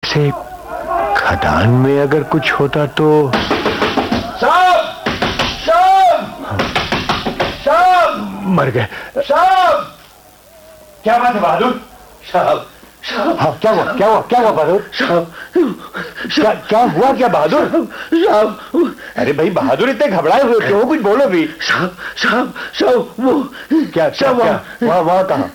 से खदान में अगर कुछ होता तो। साहब, साहब, साहब, मर गए साहब। क्या बात है बहादुर? साहब, हाँ, क्या हुआ बहादुर? क्या हुआ क्या बहादुर? साहब, अरे भाई बहादुर, इतने घबराए हुए क्यों? कुछ बोलो भी। साहब, वो क्या वहाँ कहाँ?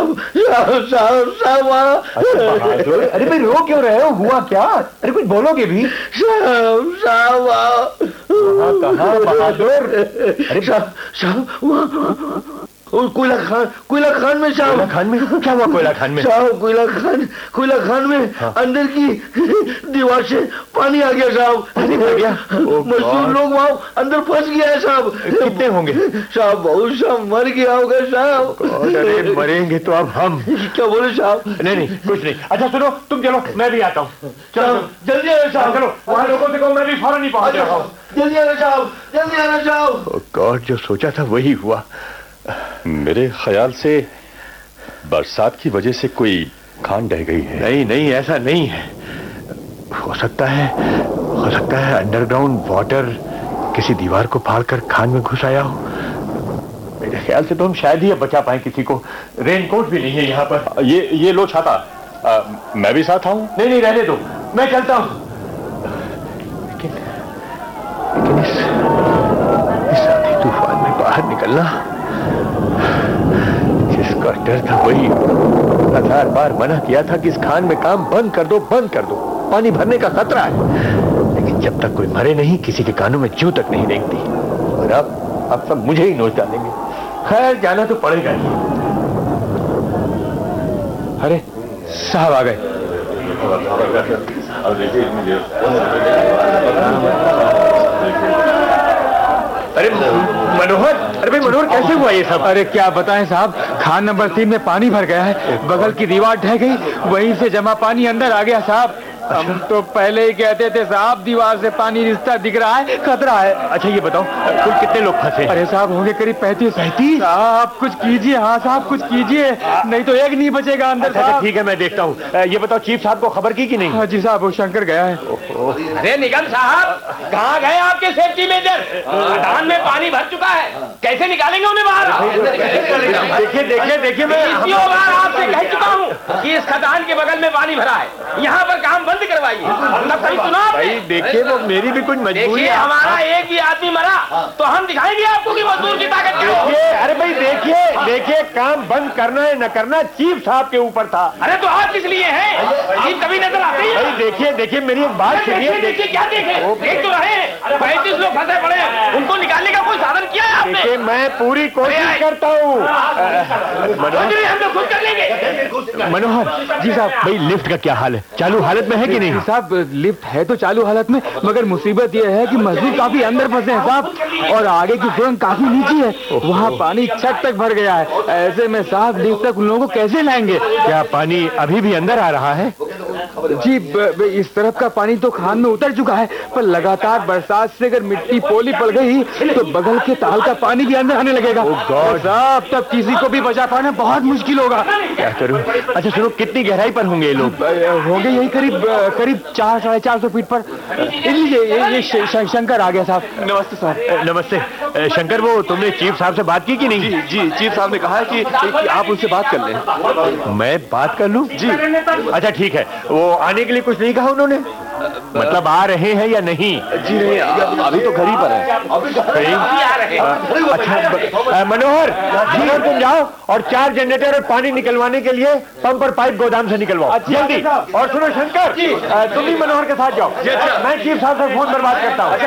साहब वहाँ। अच्छा बहादुर, अरे भाई रो क्यों रहे हो? हुआ क्या? अरे कुछ बोलोगे भी। साहब वहाँ कहाँ बहादुर? अरे साहब वहाँ कोयला खान में साहब। कोयला खान में? क्या हुआ कोयला खान में? साहब कोयला खान में अंदर की दीवार से पानी आ गया साहब। पानी आ गया? मजदूर लोग वहाँ अंदर फंस गया है साहब। कितने होंगे? साहब बहुत सा मर गया होगा साहब। अरे मरेंगे तो अब हम। क्या बोले साहब? नहीं कुछ नहीं। अच्छा सुनो, तुम चलो, मैं भी आता हूँ। चलो जल्दी आना साहब। चलो, वहाँ लोगों से कहो मैं भी फौरन ही पहुँच रहा हूँ। जल्दी आना साहब, जल्दी आना साहब। गॉड, जो सोचा था वही हुआ। मेरे ख्याल से बरसात की वजह से कोई खान ढह गई है। नहीं ऐसा नहीं है। हो सकता है अंडरग्राउंड वाटर किसी दीवार को फाड़कर खान में घुस आया हो। मेरे ख्याल से तो हम शायद ही अब बचा पाए किसी को। रेनकोट भी नहीं है यहाँ पर। ये लो छाता। मैं भी साथ आऊं? नहीं रहने दो, मैं चलता हूँ। लेकिन इस आंधी तूफान में बाहर निकलना, जिसका डर था वही 1000 बार मना किया था कि इस खान में काम बंद कर दो, पानी भरने का खतरा है। लेकिन जब तक कोई मरे नहीं, किसी के कानों में जूं तक नहीं रेंगती। और अब सब मुझे ही नोच डालेंगे। खैर जाना तो पड़ेगा ही। अरे साहब आ गए। अरे मनोहर, अरे भाई मनोहर, कैसे हुआ ये सब? अरे क्या बताएं साहब, खान नंबर 3 में पानी भर गया है। बगल की दीवार ढह गई, वहीं से जमा पानी अंदर आ गया साहब। हम तो पहले ही कहते थे साहब, दीवार से पानी रिश्ता दिख रहा है, खतरा है। अच्छा ये बताओ, कुल कितने लोग फंसे? अरे साहब होंगे करीब 35। साहब कुछ कीजिए। हाँ साहब कुछ कीजिए, नहीं तो एक नहीं बचेगा अंदर। अच्छा ठीक है, मैं देखता हूँ। ये बताओ, चीफ साहब को खबर की कि नहीं? हाँ जी साहब, वो शंकर गया है। अरे निगम साहब, कहाँ गए आपके सेफ्टी मेजर? खदान में पानी भर चुका है, कैसे निकालेंगे उन्हें बाहर? देखिए मैं बार आपसे कह चुका हूँ कि इस खदान के बगल में पानी भरा है, यहाँ पर काम बंद करवाइए। तब सही सुना आपने? भाई देखिए, वो मेरी भी कुछ मजबूरी है। हमारा एक ही आदमी मरा तो हम दिखाएंगे आपको कि मजदूर की ताकत क्या है। अरे भाई देखिए, काम बंद करना है न करना चीफ साहब के ऊपर था। अरे तो आप किस लिए हैं? आप कभी नजर आते हैं? भाई देखिए मेरी एक बात सुनिए। देखिए क्या देख तो रहे हैं, 35 लोग फंसे पड़े हैं, उनको निकालने का कोई साधन किया है आपने? देखिए मैं पूरी कोशिश करता हूँ। हम लोग खुद कर लेंगे। मनोहर जी साहब, भाई लिफ्ट का क्या हाल है? चालू हालत में है कि नहीं? साहब लिफ्ट है तो चालू हालत में, मगर मुसीबत यह है कि मजदूर काफी अंदर फंसे हैं साहब, और आगे की सुरंग काफी नीचे है, वहाँ पानी छत तक भर गया है। ऐसे में साहब लिफ्ट तक उन लोगों को कैसे लाएंगे? क्या पानी अभी भी अंदर आ रहा है? जी इस तरफ का पानी तो खान में उतर चुका है, पर लगातार बरसात से अगर मिट्टी पोली पड़ गई तो बगल के ताल का पानी भी अंदर आने लगेगा। साहब तब किसी को भी बचा पाना बहुत मुश्किल होगा। क्या करूं? अच्छा सुनो, कितनी गहराई पर होंगे ये लोग? होंगे यही करीब 400-450 फीट पर। ये शंकर आ गया साहब। नमस्ते साहब। नमस्ते शंकर, वो तुमने चीफ साहब से बात की कि नहीं? जी चीफ साहब ने कहा है कि आप उनसे बात कर लें। मैं बात कर लूं? जी। अच्छा ठीक है, वो आने के लिए कुछ नहीं कहा उन्होंने? मतलब आ रहे हैं या नहीं? जी नहीं, अभी तो घर ही पर है। अच्छा मनोहर जी, तुम जाओ और 4 जनरेटर और पानी निकलवाने के लिए पंप और पाइप गोदाम से निकलवाओ जल्दी। और सुनो शंकर, तुम भी मनोहर के साथ जाओ। मैं चीफ साहब से फोन पर बात करता हूँ।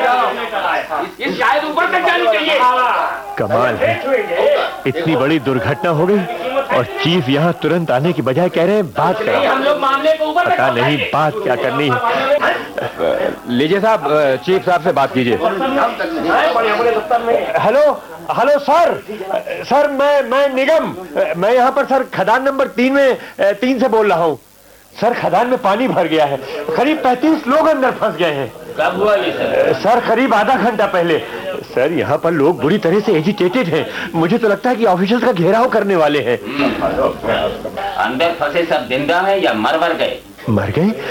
शायद ऊपर तक जानी चाहिए। कमाल है, इतनी बड़ी दुर्घटना हो गई और चीफ यहाँ तुरंत आने की बजाय कह रहे हैं बात करो। हम लोग मामले को ऊपर पता नहीं बात क्या करनी है। लीजिए साहब, चीफ साहब से बात कीजिए। हेलो सर, मैं निगम, मैं यहाँ पर सर खदान नंबर 3 से बोल रहा हूँ। सर खदान में पानी भर गया है, करीब 35 लोग अंदर फंस गए हैं। कब हुआ ये सर करीब आधा घंटा पहले। सर यहाँ पर लोग बुरी तरह से एजिटेटेड हैं, मुझे तो लगता है कि ऑफिसर्स का घेराव करने वाले हैं। अंदर फंसे सब जिंदा है या मर गए? मर गए?